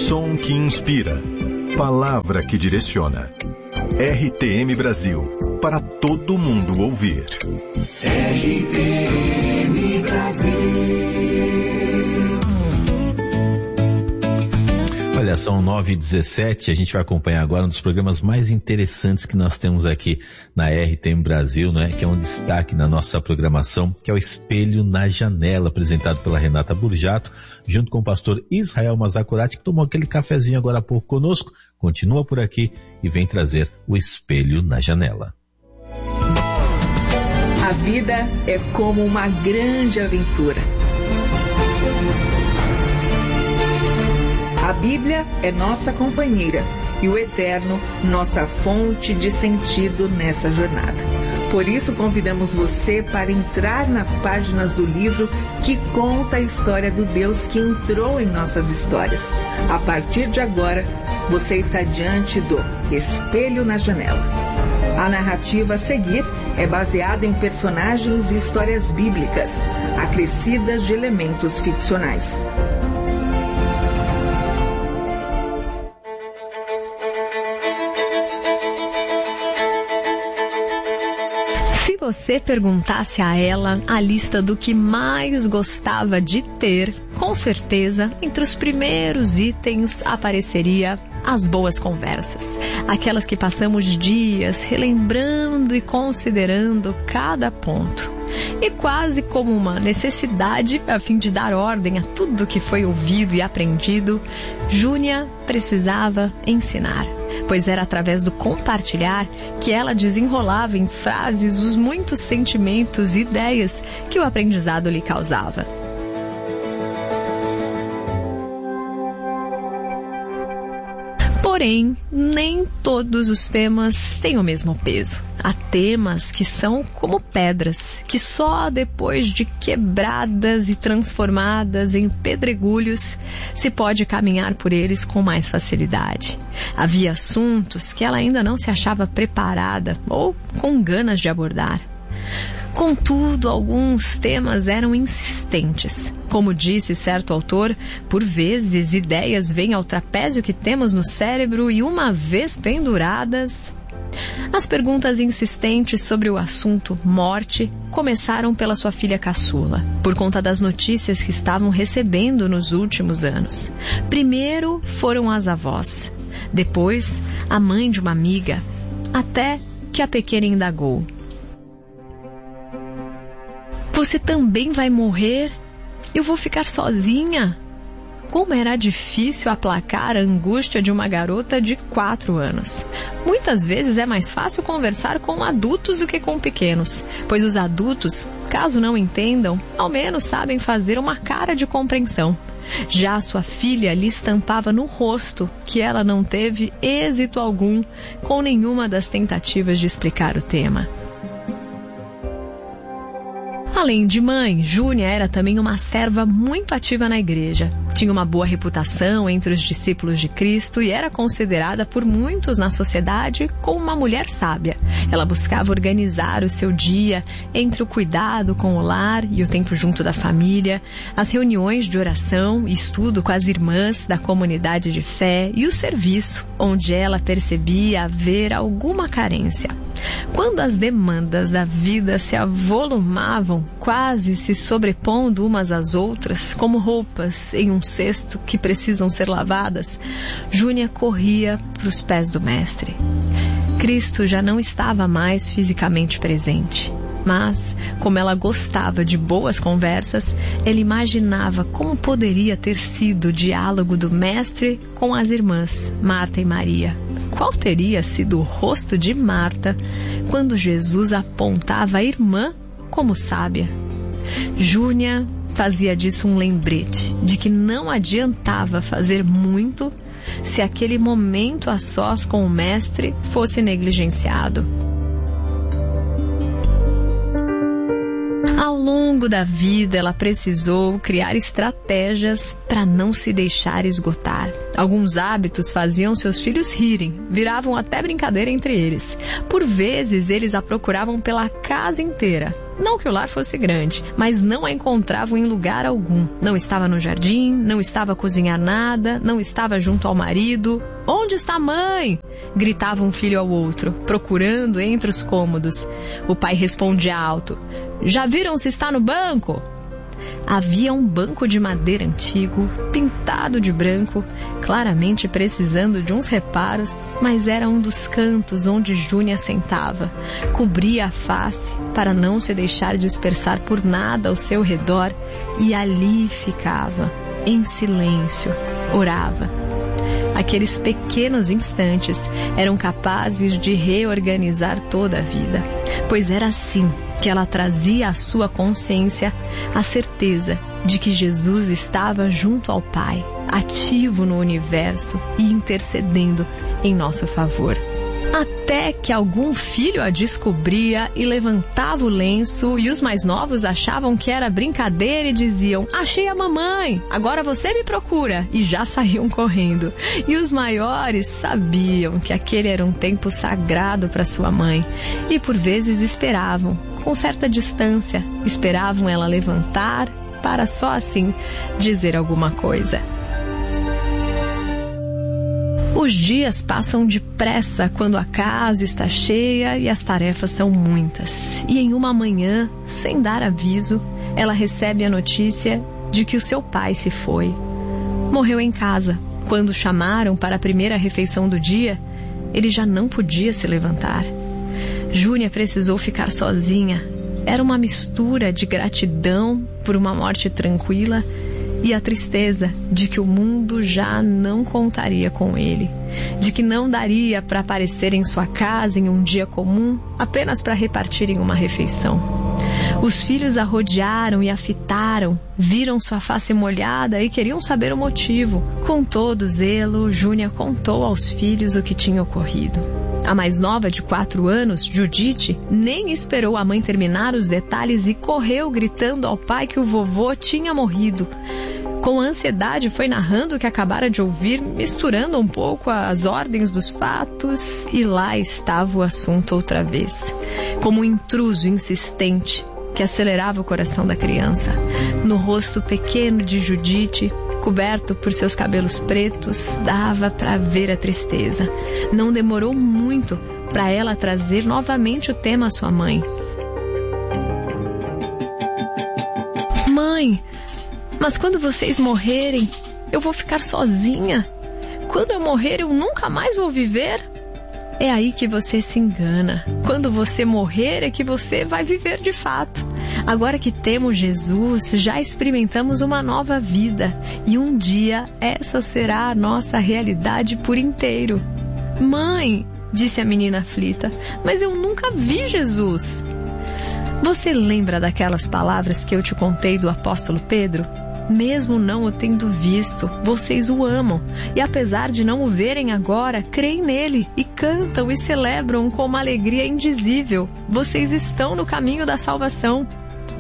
Som que inspira. Palavra que direciona. RTM Brasil. Para todo mundo ouvir. RTM Brasil. Olha, são 9h17, a gente vai acompanhar agora um dos programas mais interessantes que nós temos aqui na RTM Brasil, né? Que é um destaque na nossa programação, que é o Espelho na Janela, apresentado pela Renata Burjato, junto com o pastor Israel Mazacurati, que tomou aquele cafezinho agora há pouco conosco, continua por aqui e vem trazer o Espelho na Janela. A vida é como uma grande aventura. A Bíblia é nossa companheira e o Eterno nossa fonte de sentido nessa jornada. Por isso convidamos você para entrar nas páginas do livro que conta a história do Deus que entrou em nossas histórias. A partir de agora, você está diante do Espelho na Janela. A narrativa a seguir é baseada em personagens e histórias bíblicas, acrescidas de elementos ficcionais. Se você perguntasse a ela a lista do que mais gostava de ter, com certeza, entre os primeiros itens apareceria as boas conversas. Aquelas que passamos dias relembrando e considerando cada ponto. E quase como uma necessidade, a fim de dar ordem a tudo que foi ouvido e aprendido, Júnia precisava ensinar, pois era através do compartilhar que ela desenrolava em frases os muitos sentimentos e ideias que o aprendizado lhe causava. Porém, nem todos os temas têm o mesmo peso. Há temas que são como pedras, que só depois de quebradas e transformadas em pedregulhos se pode caminhar por eles com mais facilidade. Havia assuntos que ela ainda não se achava preparada ou com ganas de abordar. Contudo, alguns temas eram insistentes. Como disse certo autor, por vezes ideias vêm ao trapézio que temos no cérebro e uma vez penduradas... As perguntas insistentes sobre o assunto morte começaram pela sua filha caçula, por conta das notícias que estavam recebendo nos últimos anos. Primeiro foram as avós, depois a mãe de uma amiga, até que a pequena indagou: "Você também vai morrer? Eu vou ficar sozinha?" Como era difícil aplacar a angústia de uma garota de 4 anos. Muitas vezes é mais fácil conversar com adultos do que com pequenos, pois os adultos, caso não entendam, ao menos sabem fazer uma cara de compreensão. Já sua filha lhe estampava no rosto que ela não teve êxito algum com nenhuma das tentativas de explicar o tema. Além de mãe, Júnia era também uma serva muito ativa na igreja. Tinha uma boa reputação entre os discípulos de Cristo e era considerada por muitos na sociedade como uma mulher sábia. Ela buscava organizar o seu dia entre o cuidado com o lar e o tempo junto da família, as reuniões de oração e estudo com as irmãs da comunidade de fé e o serviço, onde ela percebia haver alguma carência. Quando as demandas da vida se avolumavam, quase se sobrepondo umas às outras, como roupas em um cesto que precisam ser lavadas, Júnia corria para os pés do mestre. Cristo já não estava mais fisicamente presente, mas, como ela gostava de boas conversas, ela imaginava como poderia ter sido o diálogo do mestre com as irmãs, Marta e Maria. Qual teria sido o rosto de Marta quando Jesus apontava a irmã como sábia? Júnia fazia disso um lembrete de que não adiantava fazer muito se aquele momento a sós com o mestre fosse negligenciado. Ao longo da vida, ela precisou criar estratégias para não se deixar esgotar. Alguns hábitos faziam seus filhos rirem, viravam até brincadeira entre eles. Por vezes, eles a procuravam pela casa inteira. Não que o lar fosse grande, mas não a encontravam em lugar algum. Não estava no jardim, não estava a cozinhar nada, não estava junto ao marido. Onde está a mãe? Gritava um filho ao outro, procurando entre os cômodos. O pai respondia alto: já viram se está no banco? Havia um banco de madeira antigo, pintado de branco, claramente precisando de uns reparos, mas era um dos cantos onde Júnia sentava. Cobria a face para não se deixar dispersar por nada ao seu redor e ali ficava, em silêncio, orava. Aqueles pequenos instantes eram capazes de reorganizar toda a vida, pois era assim que ela trazia à sua consciência a certeza de que Jesus estava junto ao Pai, ativo no universo e intercedendo em nosso favor. Até que algum filho a descobria e levantava o lenço, e os mais novos achavam que era brincadeira e diziam: achei a mamãe, agora você me procura, e já saíam correndo. E os maiores sabiam que aquele era um tempo sagrado para sua mãe e por vezes esperavam, com certa distância, esperavam ela levantar para só assim dizer alguma coisa. Os dias passam depressa quando a casa está cheia e as tarefas são muitas. E em uma manhã, sem dar aviso, ela recebe a notícia de que o seu pai se foi. Morreu em casa. Quando chamaram para a primeira refeição do dia, ele já não podia se levantar. Júnia precisou ficar sozinha. Era uma mistura de gratidão por uma morte tranquila e a tristeza de que o mundo já não contaria com ele, de que não daria para aparecer em sua casa em um dia comum apenas para repartirem uma refeição. Os filhos a rodearam e a fitaram, viram sua face molhada e queriam saber o motivo. Com todo zelo, Júnia contou aos filhos o que tinha ocorrido. A mais nova, de 4 anos, Judite, nem esperou a mãe terminar os detalhes e correu gritando ao pai que o vovô tinha morrido. Com ansiedade foi narrando o que acabara de ouvir, misturando um pouco as ordens dos fatos, e lá estava o assunto outra vez, como um intruso insistente que acelerava o coração da criança. No rosto pequeno de Judite, coberto por seus cabelos pretos, dava para ver a tristeza. Não demorou muito para ela trazer novamente o tema à sua mãe. Mãe, mas quando vocês morrerem, eu vou ficar sozinha. Quando eu morrer, eu nunca mais vou viver. É aí que você se engana. Quando você morrer é que você vai viver de fato. Agora que temos Jesus, já experimentamos uma nova vida. E um dia essa será a nossa realidade por inteiro. Mãe, disse a menina aflita, mas eu nunca vi Jesus. Você lembra daquelas palavras que eu te contei do apóstolo Pedro? Mesmo não o tendo visto, vocês o amam. E apesar de não o verem agora, creem nele e cantam e celebram com uma alegria indizível. Vocês estão no caminho da salvação.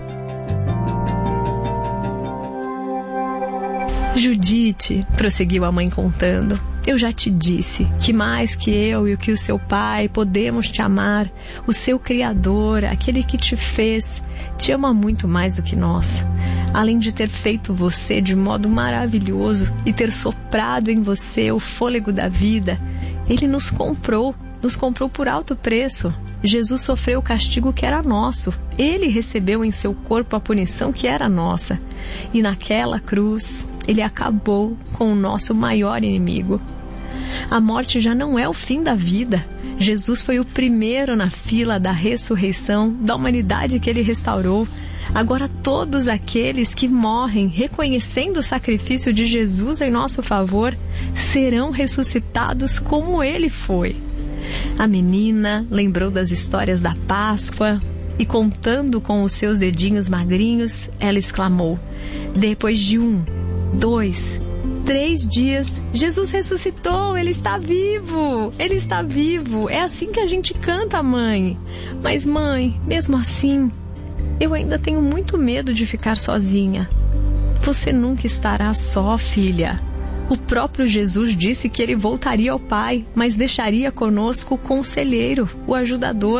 Judite, prosseguiu a mãe contando, eu já te disse que mais que eu e o que o seu pai podemos te amar, o seu Criador, aquele que te fez, te ama muito mais do que nós. Além de ter feito você de modo maravilhoso e ter soprado em você o fôlego da vida, ele nos comprou por alto preço. Jesus sofreu o castigo que era nosso. Ele recebeu em seu corpo a punição que era nossa. E naquela cruz, ele acabou com o nosso maior inimigo. A morte já não é o fim da vida. Jesus foi o primeiro na fila da ressurreição da humanidade que ele restaurou. Agora todos aqueles que morrem reconhecendo o sacrifício de Jesus em nosso favor serão ressuscitados como ele foi. A menina lembrou das histórias da Páscoa e, contando com os seus dedinhos magrinhos, ela exclamou: depois de 1, 2, 3 dias, Jesus ressuscitou, ele está vivo, ele está vivo. É assim que a gente canta, mãe. Mas mãe, mesmo assim, eu ainda tenho muito medo de ficar sozinha. Você nunca estará só, filha. O próprio Jesus disse que ele voltaria ao Pai, mas deixaria conosco o conselheiro, o ajudador.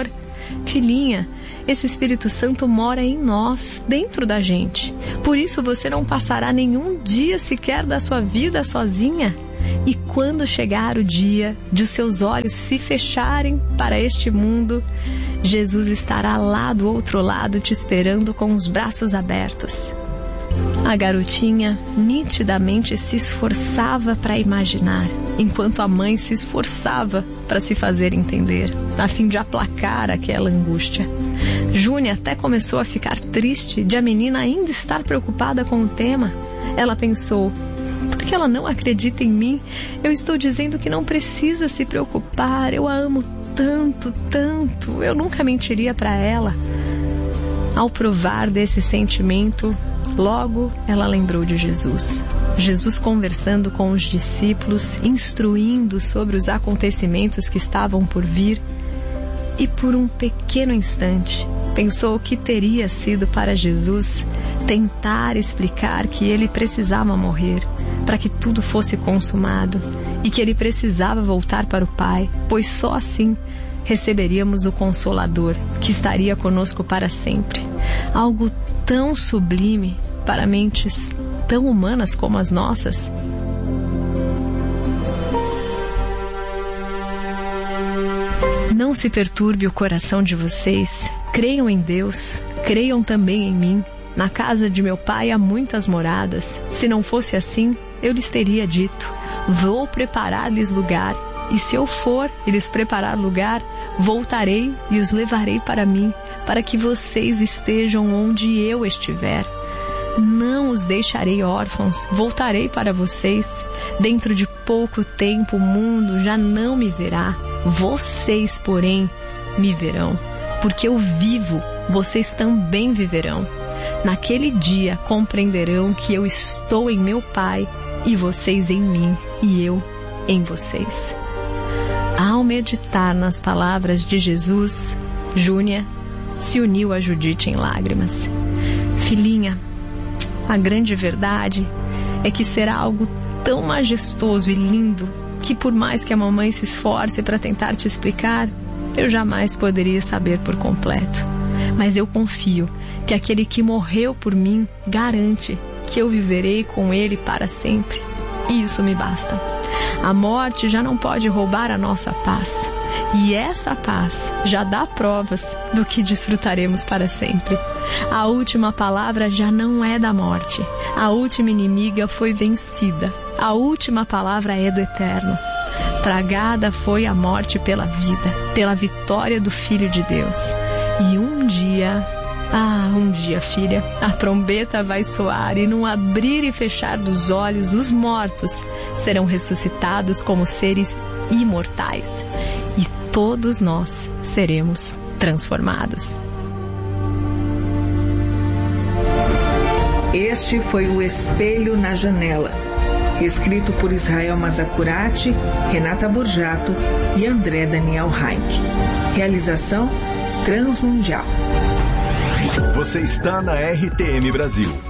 Filhinha, esse Espírito Santo mora em nós, dentro da gente. Por isso você não passará nenhum dia sequer da sua vida sozinha. E quando chegar o dia de os seus olhos se fecharem para este mundo, Jesus estará lá do outro lado te esperando com os braços abertos. A garotinha nitidamente se esforçava para imaginar, enquanto a mãe se esforçava para se fazer entender, a fim de aplacar aquela angústia. Júnia até começou a ficar triste de a menina ainda estar preocupada com o tema. Ela pensou: por que ela não acredita em mim? Eu estou dizendo que não precisa se preocupar, eu a amo tanto, tanto, eu nunca mentiria para ela. Ao provar desse sentimento, logo ela lembrou de Jesus. Jesus conversando com os discípulos, instruindo sobre os acontecimentos que estavam por vir, e por um pequeno instante pensou que teria sido para Jesus tentar explicar que ele precisava morrer para que tudo fosse consumado e que ele precisava voltar para o Pai, pois só assim receberíamos o Consolador que estaria conosco para sempre. Algo tão sublime para mentes tão humanas como as nossas. Não se perturbe o coração de vocês. Creiam em Deus, creiam também em mim. Na casa de meu Pai há muitas moradas. Se não fosse assim, eu lhes teria dito: vou preparar-lhes lugar. E se eu for e lhes preparar lugar, voltarei e os levarei para mim, para que vocês estejam onde eu estiver. Não os deixarei órfãos, voltarei para vocês. Dentro de pouco tempo o mundo já não me verá. Vocês, porém, me verão. Porque eu vivo, vocês também viverão. Naquele dia compreenderão que eu estou em meu Pai e vocês em mim e eu em vocês. Ao meditar nas palavras de Jesus, Júnia se uniu a Judite em lágrimas. Filhinha, a grande verdade é que será algo tão majestoso e lindo que por mais que a mamãe se esforce para tentar te explicar, eu jamais poderia saber por completo. Mas eu confio que aquele que morreu por mim garante que eu viverei com ele para sempre. E isso me basta. A morte já não pode roubar a nossa paz. E essa paz já dá provas do que desfrutaremos para sempre. A última palavra já não é da morte. A última inimiga foi vencida. A última palavra é do Eterno. Tragada foi a morte pela vida, pela vitória do Filho de Deus. E um dia, filha, a trombeta vai soar e num abrir e fechar dos olhos os mortos serão ressuscitados como seres imortais. E todos nós seremos transformados. Este foi o Espelho na Janela, escrito por Israel Mazacurati, Renata Borjato e André Daniel Heinck. Realização Transmundial. Você está na RTM Brasil.